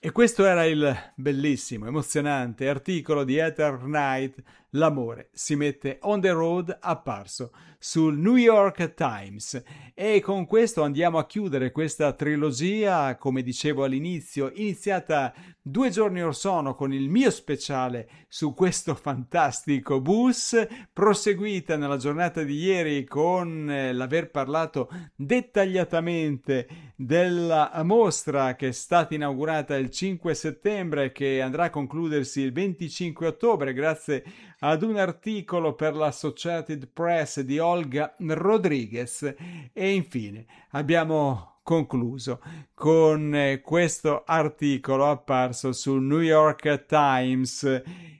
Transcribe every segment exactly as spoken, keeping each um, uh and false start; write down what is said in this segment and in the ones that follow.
E questo era il bellissimo, emozionante articolo di Heather Knight, L'amore si mette on the road, apparso sul New York Times. E con questo andiamo a chiudere questa trilogia, come dicevo all'inizio, iniziata due giorni or sono con il mio speciale su questo fantastico bus, proseguita nella giornata di ieri con eh, l'aver parlato dettagliatamente della mostra che è stata inaugurata il cinque settembre e che andrà a concludersi il venticinque ottobre grazie ad un articolo per l'Associated Press di Olga Rodriguez. E infine abbiamo concluso con eh, questo articolo apparso sul New York Times,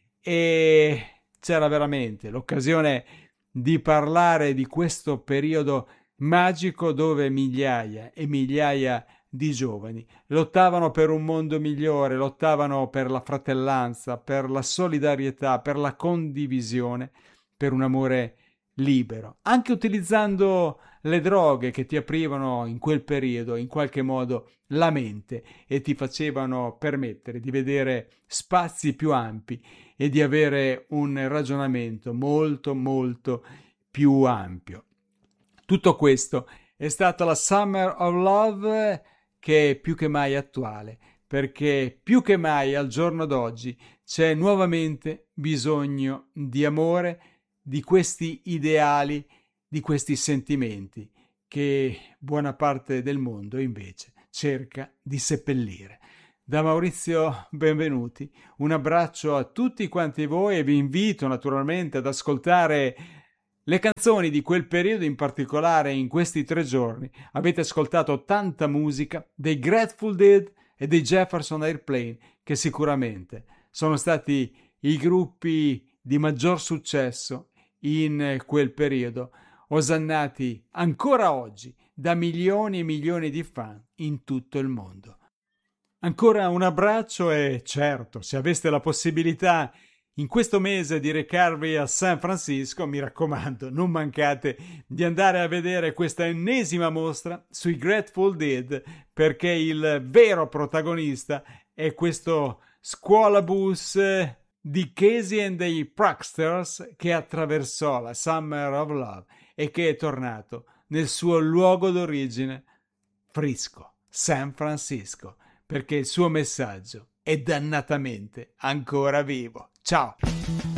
e c'era veramente l'occasione di parlare di questo periodo magico dove migliaia e migliaia di giovani lottavano per un mondo migliore, lottavano per la fratellanza, per la solidarietà, per la condivisione, per un amore libero, anche utilizzando le droghe che ti aprivano in quel periodo in qualche modo la mente e ti facevano permettere di vedere spazi più ampi e di avere un ragionamento molto molto più ampio. Tutto questo è stata la Summer of Love, che è più che mai attuale, perché più che mai al giorno d'oggi c'è nuovamente bisogno di amore, di questi ideali, di questi sentimenti che buona parte del mondo invece cerca di seppellire. Da Maurizio Benvenuti, un abbraccio a tutti quanti voi e vi invito naturalmente ad ascoltare le canzoni di quel periodo, in particolare in questi tre giorni. Avete ascoltato tanta musica dei Grateful Dead e dei Jefferson Airplane, che sicuramente sono stati i gruppi di maggior successo in quel periodo, osannati ancora oggi da milioni e milioni di fan in tutto il mondo. Ancora un abbraccio e certo, se aveste la possibilità in questo mese di recarvi a San Francisco, mi raccomando, non mancate di andare a vedere questa ennesima mostra sui Grateful Dead, perché il vero protagonista è questo scuolabus di Casey and the Pranksters che attraversò la Summer of Love e che è tornato nel suo luogo d'origine, Frisco, San Francisco, perché il suo messaggio è dannatamente ancora vivo. Ciao!